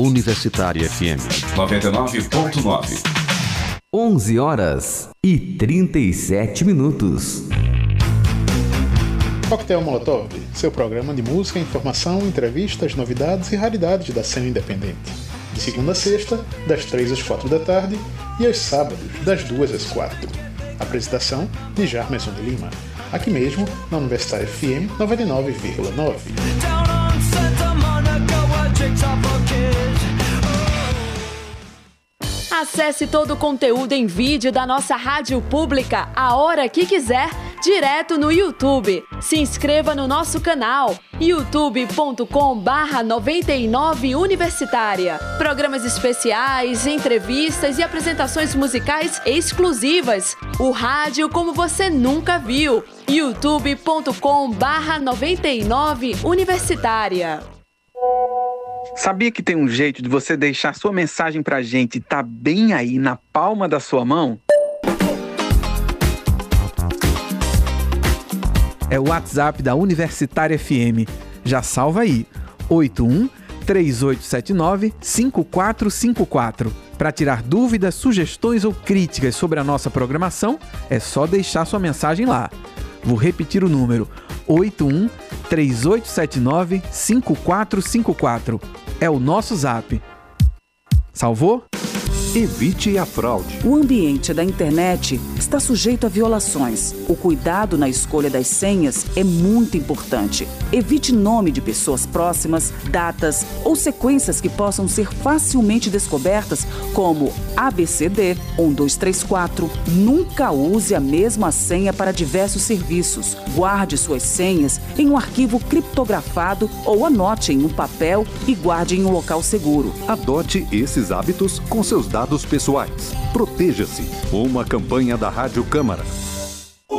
Universitária FM 99.9. 11h37. Coquetel Molotov, seu programa de música, informação, entrevistas, novidades e raridades da cena independente. De segunda a sexta, das 3 às 4 da tarde e aos sábados, das 2 às 4. Apresentação de Jarmerson de Lima, aqui mesmo na Universitária FM 99,9. Acesse todo o conteúdo em vídeo da nossa rádio pública a hora que quiser, direto no YouTube. Se inscreva no nosso canal youtube.com/99 Universitária. Programas especiais, entrevistas e apresentações musicais exclusivas. O rádio como você nunca viu. youtube.com/99 Universitária. Sabia que tem um jeito de você deixar sua mensagem pra gente tá bem aí na palma da sua mão? É o WhatsApp da Universitária FM. Já salva aí, 81-3879-5454. Para tirar dúvidas, sugestões ou críticas sobre a nossa programação, é só deixar sua mensagem lá. Vou repetir o número, 81-3879-5454. É o nosso zap. Salvou? Evite a fraude. O ambiente da internet está sujeito a violações. O cuidado na escolha das senhas é muito importante. Evite nome de pessoas próximas, datas ou sequências que possam ser facilmente descobertas, como ABCD, 1234. Nunca use a mesma senha para diversos serviços. Guarde suas senhas em um arquivo criptografado ou anote em um papel e guarde em um local seguro. Adote esses hábitos com seus dados pessoais. Proteja-se. Uma campanha da Rádio Câmara.